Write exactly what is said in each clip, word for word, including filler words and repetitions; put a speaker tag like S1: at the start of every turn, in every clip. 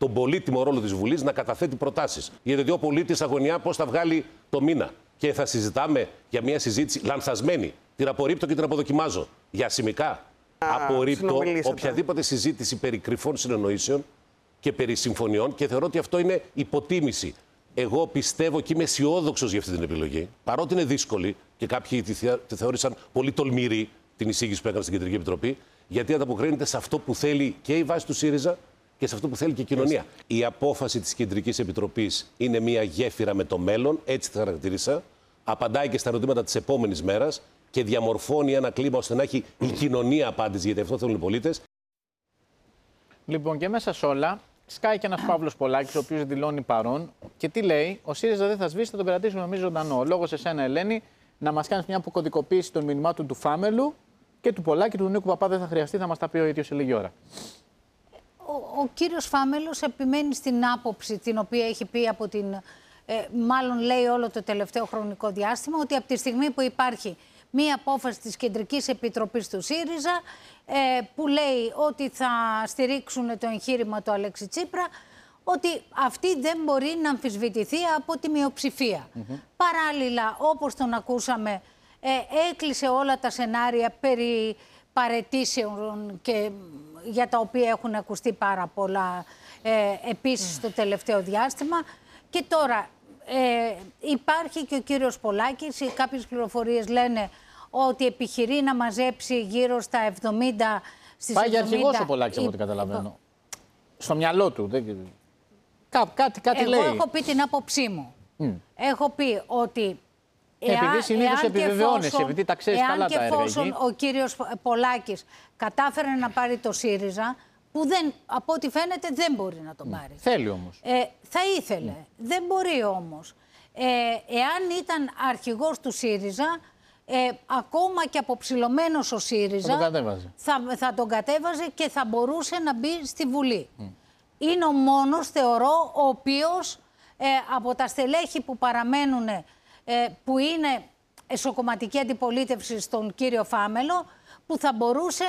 S1: τον πολύτιμο ρόλο της Βουλής να καταθέτει προτάσεις. Γιατί ο πολίτης αγωνιά πώς θα βγάλει το μήνα. Και θα συζητάμε για μια συζήτηση λανθασμένη. Την απορρίπτω και την αποδοκιμάζω. Για σημικά. Απορρίπτω οποιαδήποτε συζήτηση περί κρυφών συνεννοήσεων και περί συμφωνιών και θεωρώ ότι αυτό είναι υποτίμηση. Εγώ πιστεύω και είμαι αισιόδοξος για αυτή την επιλογή, παρότι είναι δύσκολη και κάποιοι τη θεώρησαν πολύ τολμηρή την εισήγηση που έκανε στην Κεντρική Επιτροπή, γιατί ανταποκρίνεται σε αυτό που θέλει και η βάση του ΣΥΡΙΖΑ και σε αυτό που θέλει και η κοινωνία. Η απόφαση της Κεντρικής Επιτροπής είναι μια γέφυρα με το μέλλον, έτσι τη χαρακτήρισα. Απαντάει και στα ερωτήματα της επόμενης μέρας και διαμορφώνει ένα κλίμα ώστε να έχει η κοινωνία απάντηση, γιατί αυτό θέλουν οι πολίτες.
S2: Λοιπόν, και μέσα σε όλα, σκάει και ένας Παύλος Πολάκης, ο οποίος δηλώνει παρόν και τι λέει: ο ΣΥΡΙΖΑ δεν θα σβήσει, θα τον κρατήσουμε εμείς ζωντανό. Ο λόγος εσένα, Ελένη, να μας κάνεις μια αποκωδικοποίηση των μηνυμάτων του Φάμελου και του Πολάκη, του Νίκου Παπά δεν θα χρειαστεί, θα μας τα πει ο ίδιος σε λίγη ώρα.
S3: Ο, ο κύριος Φάμελος επιμένει στην άποψη την οποία έχει πει από την. Ε, μάλλον λέει όλο το τελευταίο χρονικό διάστημα ότι από τη στιγμή που υπάρχει μία απόφαση της Κεντρικής Επιτροπής του ΣΥΡΙΖΑ ε, που λέει ότι θα στηρίξουν το εγχείρημα του Αλέξη Τσίπρα, ότι αυτή δεν μπορεί να αμφισβητηθεί από τη μειοψηφία. Mm-hmm. Παράλληλα, όπως τον ακούσαμε, ε, έκλεισε όλα τα σενάρια περί παραιτήσεων και για τα οποία έχουν ακουστεί πάρα πολλά ε, επίσης mm. το τελευταίο διάστημα. Και τώρα ε, υπάρχει και ο κύριος Πολάκης, κάποιες πληροφορίες λένε ότι επιχειρεί να μαζέψει γύρω στα εβδομήντα στις
S2: Πάει για αρχηγός ο Πολάκης, από ό,τι καταλαβαίνω. Στο μυαλό του. Δεν... Κά, κάτι κάτι
S3: Εγώ
S2: λέει.
S3: Εγώ έχω πει την άποψή μου. Mm. Έχω πει ότι...
S2: Επειδή συνήθως επιβεβαιώνεσαι, επειδή τα ξέρεις καλά τα έργα.
S3: Εάν και εφόσον ο κύριος Πολάκης κατάφερε να πάρει το ΣΥΡΙΖΑ, που δεν, από ό,τι φαίνεται δεν μπορεί να τον πάρει. Mm.
S2: Θέλει όμως.
S3: Ε, θα ήθελε. Mm. Δεν μπορεί όμως. Ε, εάν ήταν αρχηγός του ΣΥΡΙΖΑ, ε, ακόμα και αποψηλωμένος ο ΣΥΡΙΖΑ,
S2: θα τον,
S3: θα, θα τον κατέβαζε και θα μπορούσε να μπει στη Βουλή. Mm. Είναι ο μόνος, θεωρώ, ο οποίος ε, από τα στελέχη που παραμένουν, ε, που είναι εσωκομματική αντιπολίτευση στον κύριο Φάμελο, που θα μπορούσε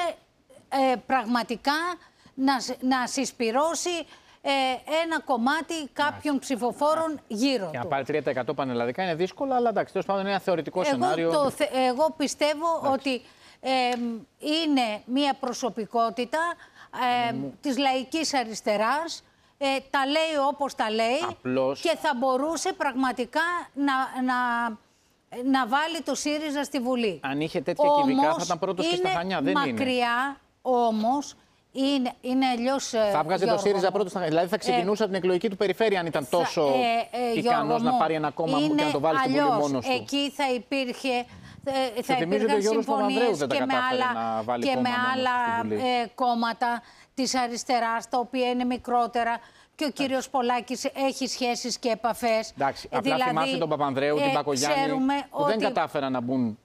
S3: ε, πραγματικά να, να συσπυρώσει ε, ένα κομμάτι κάποιων ψηφοφόρων γύρω
S2: και
S3: του.
S2: να πάρει τρία τοις εκατό πανελλαδικά είναι δύσκολο, αλλά εντάξει, τέλος πάντων είναι ένα θεωρητικό
S3: εγώ
S2: σενάριο.
S3: Το, εγώ πιστεύω εντάξει. ότι ε, είναι μια προσωπικότητα ε, mm. της λαϊκής αριστεράς, ε, τα λέει όπως τα λέει. Απλώς... και θα μπορούσε πραγματικά να... να να βάλει το ΣΥΡΙΖΑ στη Βουλή.
S2: Αν είχε τέτοια
S3: όμως,
S2: κυβικά θα ήταν πρώτος και στα Χανιά. Δεν
S3: μακριά,
S2: είναι.
S3: Μακριά όμως είναι, είναι αλλιώς.
S2: Θα βγάζει το ΣΥΡΙΖΑ πρώτος στα Χανιά. Δηλαδή θα ξεκινούσε ε, την εκλογική του περιφέρεια αν ήταν τόσο ε, ε, ικανός να πάρει ένα κόμμα και να το βάλει στη Βουλή μόνος του.
S3: Εκεί θα υπήρχε. Ε, θα υπήρχαν συμφωνίες και με άλλα, και με άλλα ε, κόμματα της αριστεράς, τα οποία είναι μικρότερα. Και ο κύριος Πολάκης έχει σχέσεις και επαφές.
S2: Εντάξει, απλά δηλαδή, θυμάσαι τον Παπανδρέου, ε, την Μπακογιάννη, που δεν κατάφεραν να μπουν.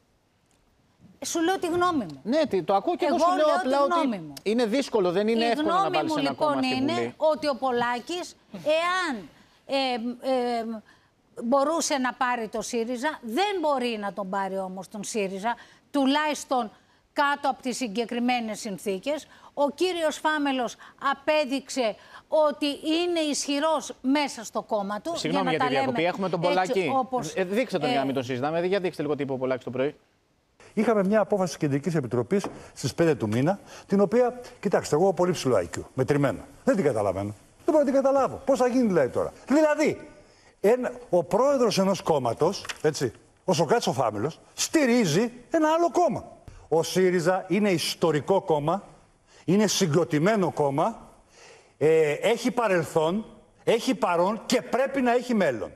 S3: Σου λέω τη γνώμη μου.
S2: Ναι, το ακούω και εγώ, εγώ σου λέω απλά ότι μου. είναι δύσκολο, δεν είναι η εύκολο να βάλεις ένα
S3: λοιπόν
S2: κόμμα στη Βουλή.
S3: Είναι ότι ο Πολάκης, εάν ε, ε, μπορούσε να πάρει το ΣΥΡΙΖΑ, δεν μπορεί να τον πάρει όμως τον ΣΥΡΙΖΑ, τουλάχιστον κάτω από τις συγκεκριμένες συνθήκες. Ο κύριος Φάμελος απέδειξε ότι είναι ισχυρός μέσα στο κόμμα του.
S2: Συγγνώμη για, για τη διακοπή. Έχουμε τον Πολάκη. Όπως, ε, δείξτε τον ε, για να μην τον συζητάμε. Για δείξτε λίγο τι είπε ο Πολάκης το πρωί.
S4: Είχαμε μια απόφαση της Κεντρικής Επιτροπής στις πέντε του μήνα, την οποία, κοιτάξτε, εγώ πολύ ψηλό άι κιου, μετρημένο. Δεν την καταλαβαίνω. Δεν μπορώ να την καταλάβω. Πώς θα γίνει δηλαδή τώρα. Δηλαδή, ένα, ο πρόεδρος ενός κόμματος, έτσι, ο Σοκράτης ο Φάμελος, στηρίζει ένα άλλο κόμμα. Ο ΣΥΡΙΖΑ είναι ιστορικό κόμμα, είναι συγκροτημένο κόμμα, ε, έχει παρελθόν, έχει παρόν και πρέπει να έχει μέλλον.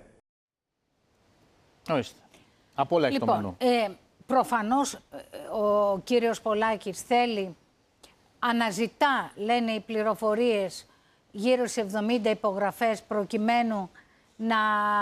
S2: Ορίστε. Από όλα έχει
S3: λοιπόν,
S2: το μενού.
S3: Ε, προφανώς ο κύριος Πολάκης θέλει, αναζητά, λένε οι πληροφορίες, γύρω σε εβδομήντα υπογραφές προκειμένου να,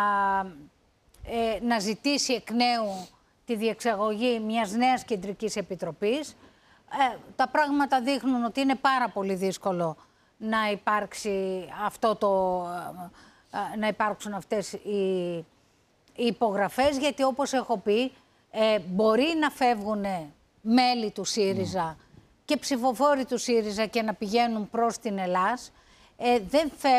S3: ε, να ζητήσει εκ νέου τη διεξαγωγή μιας νέας Κεντρικής Επιτροπής. Ε, τα πράγματα δείχνουν ότι είναι πάρα πολύ δύσκολο να υπάρξει αυτό το, να υπάρξουν αυτές οι, οι υπογραφές, γιατί όπως έχω πει, ε, μπορεί να φεύγουν μέλη του ΣΥΡΙΖΑ mm. και ψηφοφόροι του ΣΥΡΙΖΑ και να πηγαίνουν προς την Ελλάς. Ε, δεν φεύγουν